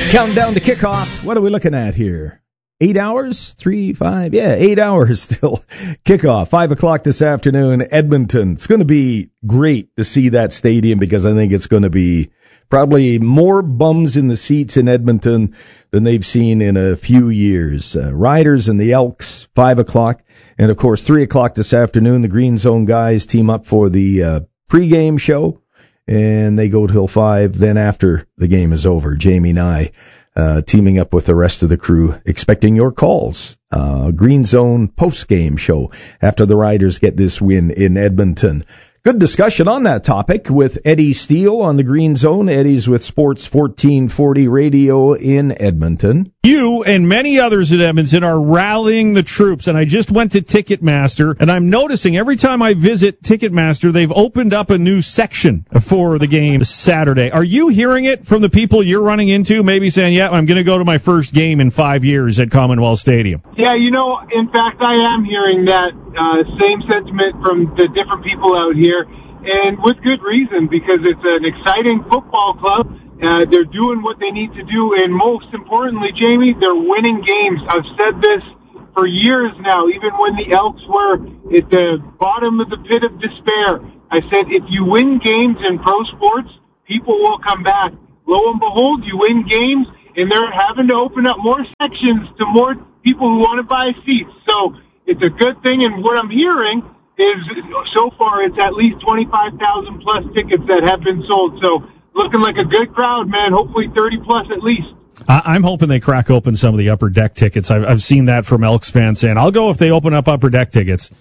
Counting down to kickoff. What are we looking at here? 8 hours? 3, 5? Yeah, 8 hours still. Kickoff, 5 o'clock this afternoon, Edmonton. It's going to be great to see that stadium because I think it's going to be probably more bums in the seats in Edmonton than they've seen in a few years. Riders and the Elks, 5 o'clock. And, of course, 3 o'clock this afternoon, the Green Zone guys team up for the pregame show. And they go till 5. Then after the game is over, Jamie and I teaming up with the rest of the crew, expecting your calls. Green Zone post-game show after the Riders get this win in Edmonton. Good discussion on that topic with Eddie Steele on the Green Zone. Eddie's with Sports 1440 Radio in Edmonton. You and many others in Edmonton are rallying the troops, and I just went to Ticketmaster, and I'm noticing every time I visit Ticketmaster, they've opened up a new section for the game Saturday. Are you hearing it from the people you're running into, maybe saying, yeah, I'm going to go to my first game in 5 years at Commonwealth Stadium? Yeah, in fact, I am hearing that same sentiment from the different people out here, and with good reason, because it's an exciting football club. They're doing what they need to do, and most importantly, Jamie, they're winning games. I've said this for years now, even when the Elks were at the bottom of the pit of despair. I said, if you win games in pro sports, people will come back. Lo and behold, you win games, and they're having to open up more sections to more people who want to buy seats. So it's a good thing, and what I'm hearing is so far it's at least 25,000 plus tickets that have been sold. So looking like a good crowd, man. Hopefully 30 plus at least. I'm hoping they crack open some of the upper deck tickets. I've seen that from Elks fans saying, I'll go if they open up upper deck tickets.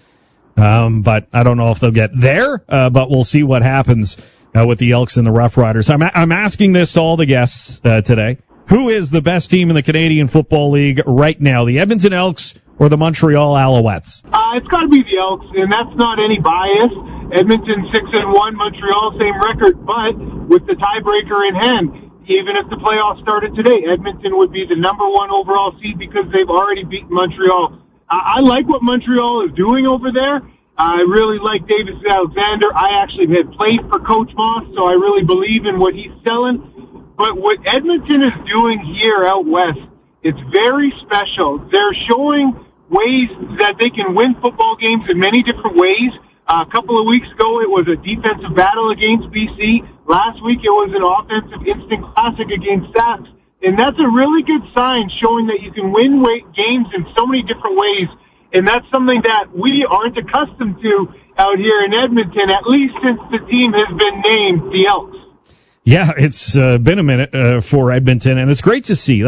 But I don't know if they'll get there, but we'll see what happens with the Elks and the Rough Riders. I'm asking this to all the guests today. Who is the best team in the Canadian Football League right now, the Edmonton Elks or the Montreal Alouettes? It's got to be the Elks, and that's not any bias. Edmonton 6-1, Montreal same record, but with the tiebreaker in hand, even if the playoffs started today, Edmonton would be the number one overall seed because they've already beaten Montreal. I like what Montreal is doing over there. I really like Davis Alexander. I actually had played for Coach Moss, so I really believe in what he's selling. But what Edmonton is doing here out west, it's very special. They're showing ways that they can win football games in many different ways. A couple of weeks ago, it was a defensive battle against BC. Last week, it was an offensive instant classic against Sacs. And that's a really good sign showing that you can win games in so many different ways. And that's something that we aren't accustomed to out here in Edmonton, at least since the team has been named the Elks. Yeah, it's been a minute for Edmonton, and it's great to see.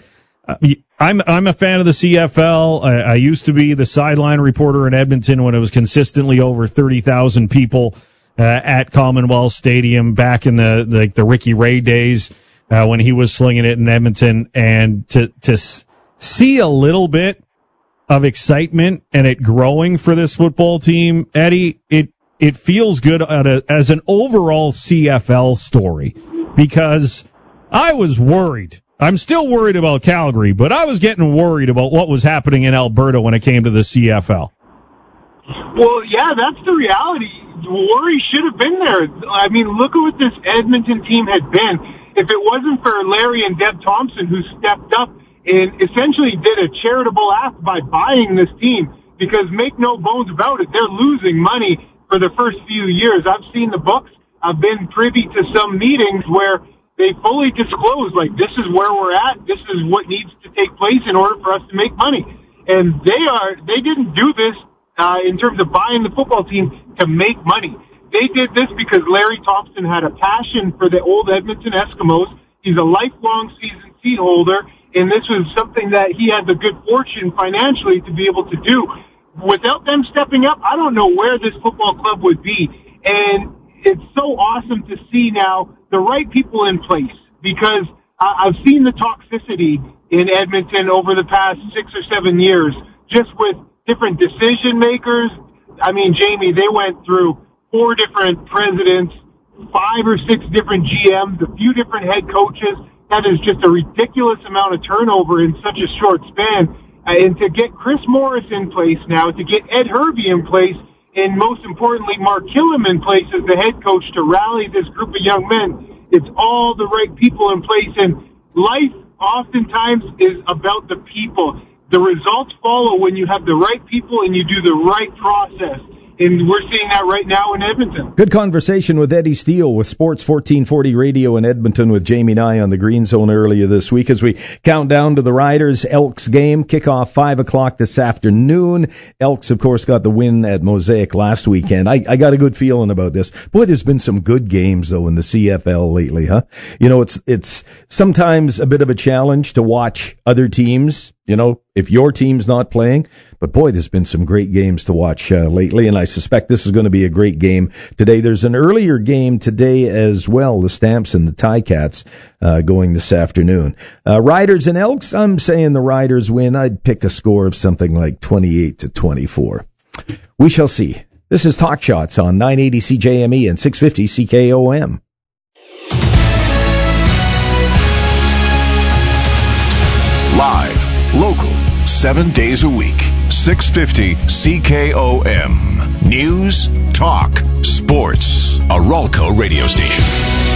I'm a fan of the CFL. I used to be the sideline reporter in Edmonton when it was consistently over 30,000 people at Commonwealth Stadium back in the Ricky Ray days when he was slinging it in Edmonton. And to see a little bit of excitement and it growing for this football team, Eddie, it feels good as an overall CFL story, because I was worried. I'm still worried about Calgary, but I was getting worried about what was happening in Alberta when it came to the CFL. Well, yeah, that's the reality. The worry should have been there. I mean, look at what this Edmonton team had been. If it wasn't for Larry and Deb Thompson, who stepped up and essentially did a charitable act by buying this team, because make no bones about it, they're losing money for the first few years. I've seen the books. I've been privy to some meetings where they fully disclose, like, this is where we're at, this is what needs to take place in order for us to make money. And they didn't do this in terms of buying the football team to make money. They did this because Larry Thompson had a passion for the old Edmonton Eskimos. He's a lifelong season seat holder, and this was something that he had the good fortune financially to be able to do. Without them stepping up, I don't know where this football club would be. And it's so awesome to see now the right people in place, because I've seen the toxicity in Edmonton over the past 6 or 7 years, just with different decision makers. I mean, Jamie, they went through 4 different presidents, 5 or 6 different GMs, a few different head coaches. That is just a ridiculous amount of turnover in such a short span. And to get Chris Morris in place now, to get Ed Hervey in place, and most importantly, Mark Killam in place as the head coach to rally this group of young men, it's all the right people in place. And life oftentimes is about the people. The results follow when you have the right people and you do the right process. And we're seeing that right now in Edmonton. Good conversation with Eddie Steele with Sports 1440 Radio in Edmonton with Jamie Nye on the Green Zone earlier this week as we count down to the Riders Elks game. Kickoff 5 o'clock this afternoon. Elks, of course, got the win at Mosaic last weekend. I got a good feeling about this. Boy, there's been some good games, though, in the CFL lately, huh? You know, it's sometimes a bit of a challenge to watch other teams, you know, if your team's not playing. But boy, there's been some great games to watch lately, and I suspect this is going to be a great game today. There's an earlier game today as well, the Stamps and the Ticats going this afternoon. Riders and Elks, I'm saying the Riders win. I'd pick a score of something like 28-24. We shall see. This is Talk Shots on 980 CJME and 650 CKOM. Live, local, 7 days a week. 650 CKOM. News, talk, sports. A Ralco radio station.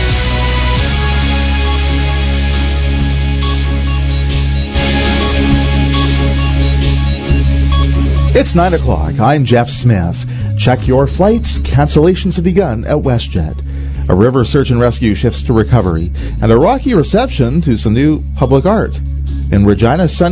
It's 9 o'clock. I'm Jeff Smith. Check your flights. Cancellations have begun at WestJet. A river search and rescue shifts to recovery, and a rocky reception to some new public art. In Regina,